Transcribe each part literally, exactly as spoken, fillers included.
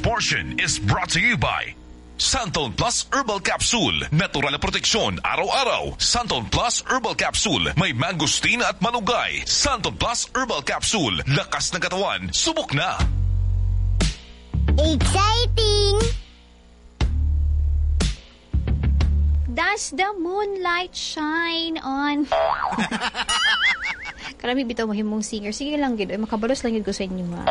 portion is brought to you by Santon Plus Herbal Capsule. Natural na proteksyon araw-araw. Santon Plus Herbal Capsule. May mangosteen at malunggay. Santon Plus Herbal Capsule. Lakas ng katawan. Subok na. Exciting! Does the moonlight shine on... Karami bitaw mahimong singer. Sige lang, gid. Makabalos lang yun ko sa inyo, ma.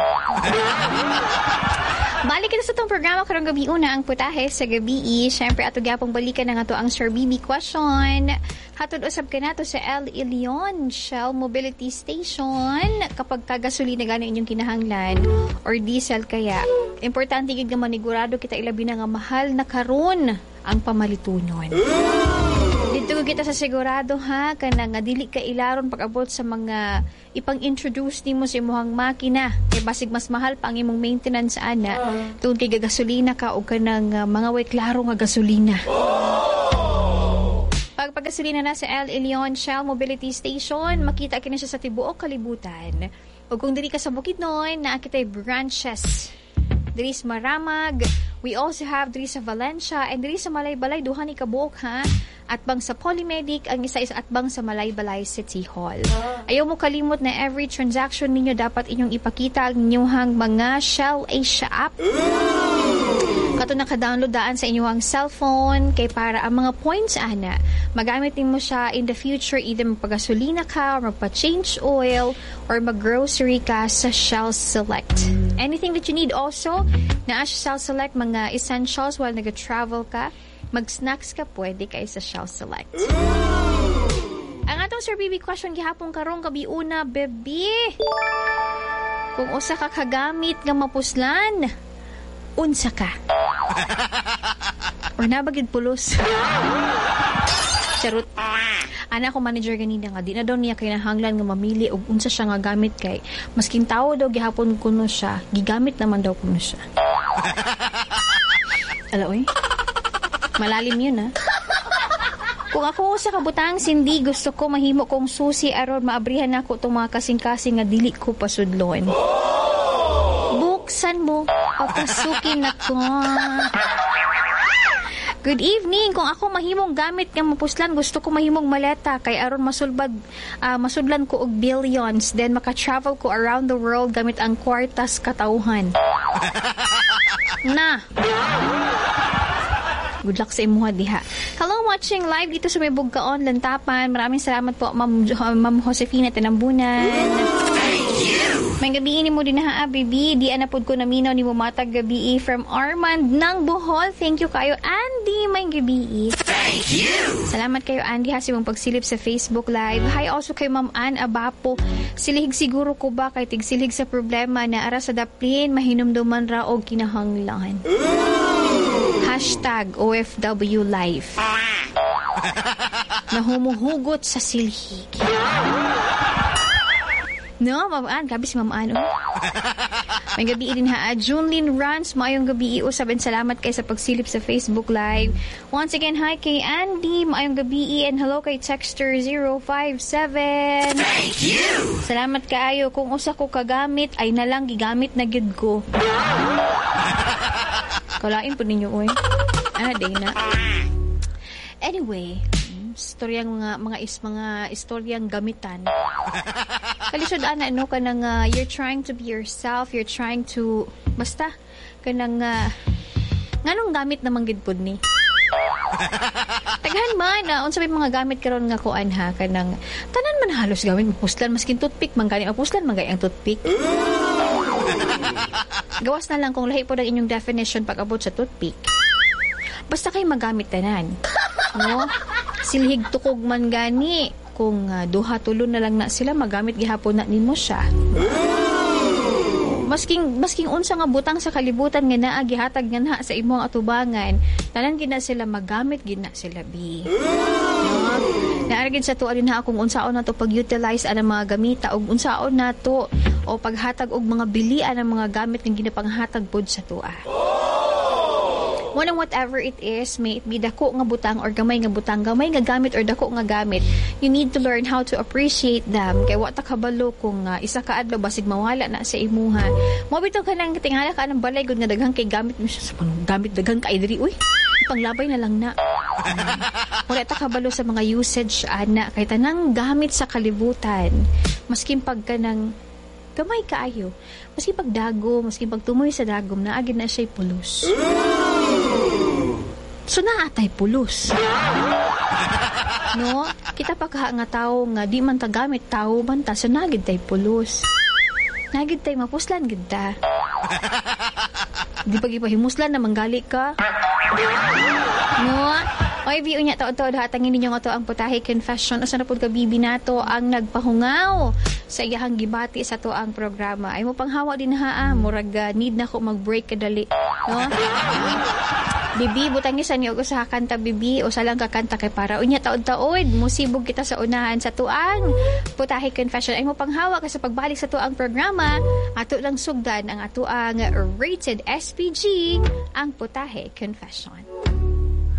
Balik na sa itong programa karong gabi una ang putahe sa gabi. Siyempre, ato gyapong balikan na nga to ang Sir B B question. Hatod usab ka na to sa El Ilion Shell Mobility Station. Kapag kagasolina gani inyong kinahanglan or diesel kaya, importante gid nga manigurado kita ilabi na nga mahal na karon ang pamalitunon. Dito kita sa sigurado ha, kana nga dili ka ilaron pag-abot sa mga ipang-introduce nimo sa imong makina. Kay basig mas mahal pa ang imong maintenance ana. Uh-huh. Tungod kay gasolina ka o kanang uh, mga way klaro nga gasolina. Oh! Pag paggasolina na sa El Ilion Shell Mobility Station, makita kini siya sa tibuok kalibutan. O kung diri ka sa Bukidnon, naa kitay branches. Diri sa Maramag, we also have diri sa Valencia, and diri sa Malaybalay, duha ni kabuok ha. At bang sa Polymedic, ang isa is at bang sa Malaybalay City Hall. Ayaw mo kalimot na every transaction ninyo dapat inyong ipakita ang inyong mga Shell Asia app. Kato naka-download daan sa inyong cellphone kay para ang mga points ana magamit mo siya in the future, either magpagasolina ka or magpa-change oil or mag-grocery ka sa Shell Select. Anything that you need also na sa Shell Select, mga essentials while nag-travel ka, mag-snacks ka, pwede kay sa Shell Select. Ooh! Ang atong Sir B B question gihapon karong gabi una, baby. Kung usa ka kagamit nga mapuslan, unsa ka? Or nabagid pulos? Charot. Ana ko manager ganina nga, di na daw niya kinahanglan nga mamili og unsa siya nga gamit kay masking tao daw gihapon kuno siya, gigamit naman daw kuno siya. Ala oy. Malalim yun, ha? Kung ako sa kabutang sindi, gusto ko mahimo kong susi aron maabrihan ako itong mga kasing-kasing nga dili ko pasudlon. Buksan mo, papasukin ako. Good evening. Kung ako mahimong gamit nga mapuslan, gusto ko mahimong maleta kay aron masulbad, uh, masudlan ko og billions, then maka-travel ko around the world gamit ang kwartas katauhan. Na! Good luck sa imuha diha. Hello, watching live dito sa may Bugkaon, Lantapan. Maraming salamat po, Ma'am, Ma'am Josefina Tinambunan. Thank you. May gabi ni mo din ha, baby. Di anapod ko naminaw ni mo matag gabi from Armand ng Bohol. Thank you kayo, Andy. May gabi. Thank you. Salamat kayo, Andy, ha, sa mong pagsilip sa Facebook Live. Hi also kay Ma'am Ann Abapo. Silihig siguro ko ba kay tigsilig sa problema na ara sa daplin, mahinumduman ra og kinahanglan. Hashtag O F W Life. Na humuhugot sa silhig. No, Ma'am Ann. Gabi si Ma'am Ann. Oh. May gabi din ha. Junlyn Runs, maayong gabi. Usab and salamat kay sa pagsilip sa Facebook Live. Once again, hi kay Andy. Maayong gabi. And hello kay Texter zero five seven. Thank you! Salamat kaayo. Kung usa ko kagamit, ay nalang gigamit na gyud ko. Kalain po ninyo, oy. Ano, day na. Anyway, istoryang mga, mga is, mga istoryang gamitan. Kalisod, ana, ano, kanang, uh, you're trying to be yourself, you're trying to, basta, kanang, uh, nganong gamit namang gidpod ni? Taghan man, uh, unsa may mga gamit karon nga kuan ha, kanang, tanan man halos gawin, mapuslan, maskin toothpick, man gani, mapuslan, man gani ang toothpick. Gawas na lang kung lahi po ng inyong definition pag-abot sa toothpick. Basta kayo magamit tanan. No? Silhig tukog man gani. Kung uh, duha tulo na lang na sila, magamit gihapon na nimo siya. Masking, masking unsa nga butang sa kalibutan nga naa gihatag nga na sa imong atubangan, tanan gina sila magamit, gina sila bi. No? Naaragin sa tuwa din ha kung unsaon na to pag-utilize ang mga gamita o unsaon na to o paghatag og mga bilian ng mga gamit ng ginapanghatag pod sa tuwa. Mo nang whatever it is, may it be dako nga butang or gamay nga butang, gamay nga gamit or dako nga gamit, you need to learn how to appreciate them. Kay wa ta kabalo kung uh, isa ka adlaw basig mawala na sa imuha. Mo bitaw ka nang tingala ka ng balay gud nga daghang kay gamit mo siya sa panong gamit daghang kay diri uy. Panglabay na lang na. Wala ta kabalo sa mga usage ana kay tanang gamit sa kalibutan. Maskin pagka nang gamay kaayo, maskin pag dago, maskin pag tumoy sa dagom na agid na siya pulos. So naatay pulos. No, kita pa ka nga tao nga di man ta gamit tao man ta so nagid tay pulos. Nagid tay mapuslan gid ta. Di pa gipahimuslan na manggali ka. No? Oy, biyo niya taon-taon hatangin ninyo nga to ang putahe confession. Asa na po kabibi nato ang nagpahungaw sa iyahang gibati sa to ang programa. Ay mo panghawa din ha, murag uh, need na ko mag-break kadali. No? Bibi, butang isa niyo ko sa kanta, Bibi, o sa lang kakanta kay para. Unya taon-taon, musibog kita sa unahan sa tuang putahe confession. Ay mo panghawa ka sa pagbalik sa tuang programa, ato lang sugdan ang atuang rated S P G, ang putahe confession.